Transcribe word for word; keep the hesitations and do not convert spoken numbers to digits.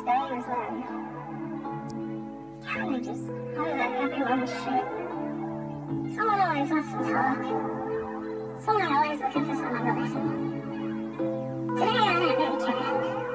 day was when kind of just, I don't know, everyone was shit. Someone always wants to talk. Someone always looking for someone to listen. Today I didn't really care.